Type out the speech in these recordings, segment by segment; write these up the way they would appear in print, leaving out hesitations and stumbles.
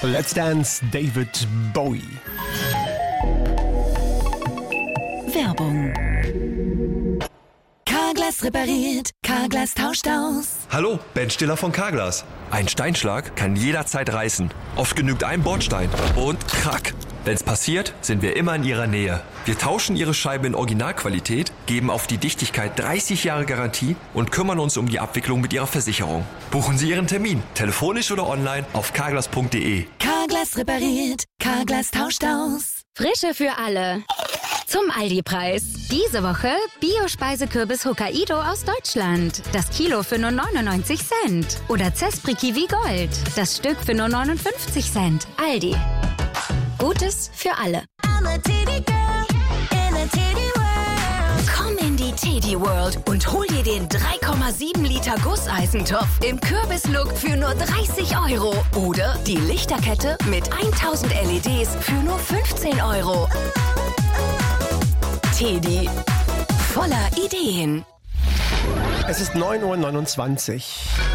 Let's Dance, David Bowie. Werbung. Carglass repariert, Carglass tauscht aus. Hallo, Ben Stiller von Carglass. Ein Steinschlag kann jederzeit reißen. Oft genügt ein Bordstein und krack. Wenn's passiert, sind wir immer in Ihrer Nähe. Wir tauschen Ihre Scheibe in Originalqualität, geben auf die Dichtigkeit 30 Jahre Garantie und kümmern uns um die Abwicklung mit Ihrer Versicherung. Buchen Sie Ihren Termin, telefonisch oder online auf carglass.de. Carglass repariert, Carglass tauscht aus. Frische für alle. Zum Aldi-Preis. Diese Woche Bio-Speisekürbis Hokkaido aus Deutschland. Das Kilo für nur 99 Cent. Oder Zespri Kiwi Gold. Das Stück für nur 59 Cent. Aldi. Gutes für alle. Komm in die Teddy World und hol dir den 3,7 Liter Gusseisentopf im Kürbislook für nur 30 Euro. Oder die Lichterkette mit 1000 LEDs für nur 15 Euro. Teddy. Voller Ideen. Es ist 9:29 Uhr.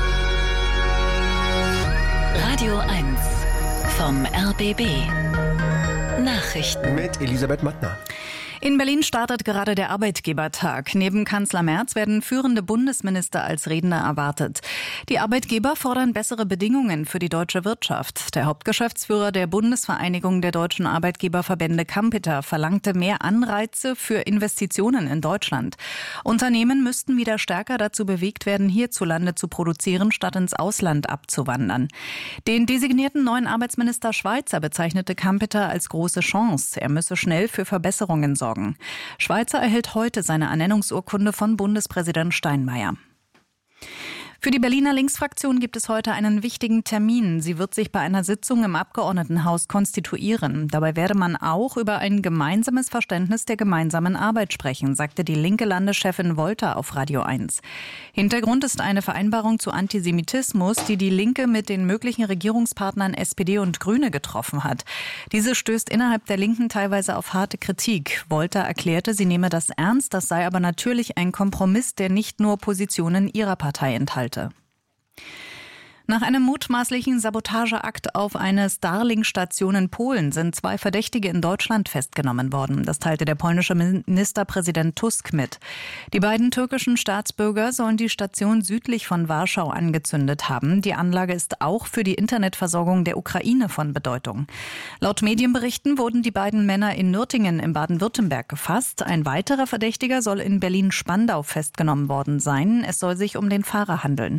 Radio 1 vom RBB. Nachrichten Mit Elisabeth Mattner. In Berlin startet gerade der Arbeitgebertag. Neben Kanzler Merz werden führende Bundesminister als Redner erwartet. Die Arbeitgeber fordern bessere Bedingungen für die deutsche Wirtschaft. Der Hauptgeschäftsführer der Bundesvereinigung der deutschen Arbeitgeberverbände Kampeter verlangte mehr Anreize für Investitionen in Deutschland. Unternehmen müssten wieder stärker dazu bewegt werden, hierzulande zu produzieren, statt ins Ausland abzuwandern. Den designierten neuen Arbeitsminister Schweizer bezeichnete Kampeter als große Chance. Er müsse schnell für Verbesserungen sorgen. Schweizer erhält heute seine Ernennungsurkunde von Bundespräsident Steinmeier. Für die Berliner Linksfraktion gibt es heute einen wichtigen Termin. Sie wird sich bei einer Sitzung im Abgeordnetenhaus konstituieren. Dabei werde man auch über ein gemeinsames Verständnis der gemeinsamen Arbeit sprechen, sagte die linke Landeschefin Wolter auf Radio 1. Hintergrund ist eine Vereinbarung zu Antisemitismus, die die Linke mit den möglichen Regierungspartnern SPD und Grüne getroffen hat. Diese stößt innerhalb der Linken teilweise auf harte Kritik. Wolter erklärte, sie nehme das ernst, das sei aber natürlich ein Kompromiss, der nicht nur Positionen ihrer Partei enthalte. Nach einem mutmaßlichen Sabotageakt auf eine Starlink-Station in Polen sind 2 Verdächtige in Deutschland festgenommen worden. Das teilte der polnische Ministerpräsident Tusk mit. Die beiden türkischen Staatsbürger sollen die Station südlich von Warschau angezündet haben. Die Anlage ist auch für die Internetversorgung der Ukraine von Bedeutung. Laut Medienberichten wurden die beiden Männer in Nürtingen in Baden-Württemberg gefasst. Ein weiterer Verdächtiger soll in Berlin-Spandau festgenommen worden sein. Es soll sich um den Fahrer handeln.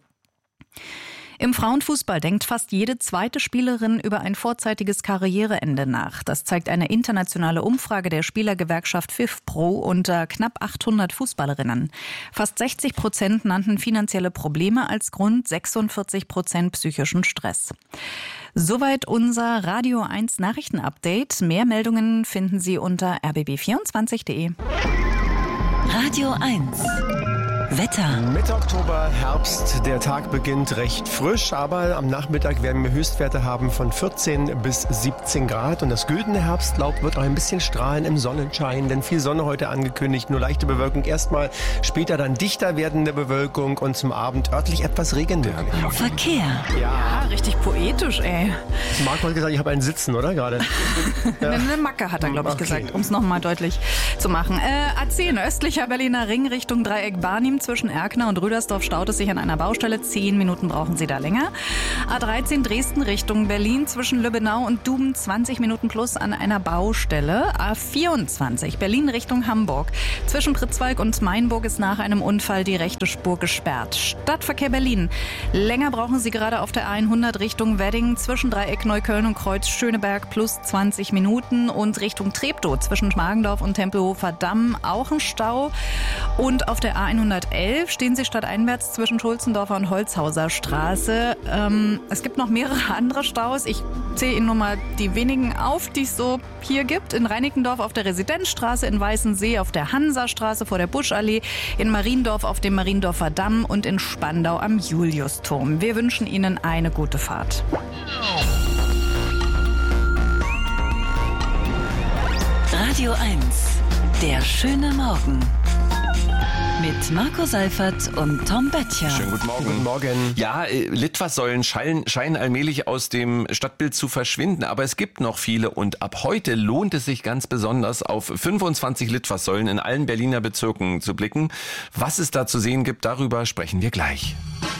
Im Frauenfußball denkt fast jede zweite Spielerin über ein vorzeitiges Karriereende nach. Das zeigt eine internationale Umfrage der Spielergewerkschaft FIFPro unter knapp 800 Fußballerinnen. Fast 60% nannten finanzielle Probleme als Grund, 46% psychischen Stress. Soweit unser Radio 1 Nachrichtenupdate. Mehr Meldungen finden Sie unter rbb24.de. Radio 1 Wetter. Mitte Oktober, Herbst. Der Tag beginnt recht frisch, aber am Nachmittag werden wir Höchstwerte haben von 14 bis 17 Grad. Und das güldene Herbstlaub wird auch ein bisschen strahlen im Sonnenschein, denn viel Sonne heute angekündigt, nur leichte Bewölkung erstmal, später dann dichter werdende Bewölkung und zum Abend örtlich etwas Regen möglich. Verkehr. Ja, richtig poetisch, ey. Marc hat gesagt, ich habe einen Sitzen, oder gerade? Ja. Eine Macke hat er, glaube ich, gesagt, um es nochmal deutlich zu machen. A10, östlicher Berliner Ring Richtung Dreieck Barnim. Zwischen Erkner und Rüdersdorf staut es sich an einer Baustelle. 10 Minuten brauchen Sie da länger. A13 Dresden Richtung Berlin zwischen Lübbenau und Duben 20 Minuten plus an einer Baustelle. A24 Berlin Richtung Hamburg. Zwischen Pritzwalk und Mainburg ist nach einem Unfall die rechte Spur gesperrt. Stadtverkehr Berlin. Länger brauchen Sie gerade auf der A100 Richtung Wedding zwischen Dreieck Neukölln und Kreuz Schöneberg plus 20 Minuten und Richtung Treptow zwischen Schmargendorf und Tempelhofer Damm auch ein Stau. Und auf der A111 stehen Sie stadteinwärts zwischen Schulzendorfer und Holzhauser Straße. Es gibt noch mehrere andere Staus. Ich zähle Ihnen nur mal die wenigen auf, die es so hier gibt. In Reinickendorf auf der Residenzstraße, in Weißensee auf der Hansastraße vor der Buschallee, in Mariendorf auf dem Mariendorfer Damm und in Spandau am Juliusturm. Wir wünschen Ihnen eine gute Fahrt. Radio 1, der schöne Morgen. Mit Marco Seifert und Tom Böttcher. Schönen guten Morgen. Guten Morgen. Ja, Litfaßsäulen scheinen allmählich aus dem Stadtbild zu verschwinden, aber es gibt noch viele und ab heute lohnt es sich ganz besonders, auf 25 Litfaßsäulen in allen Berliner Bezirken zu blicken. Was es da zu sehen gibt, darüber sprechen wir gleich.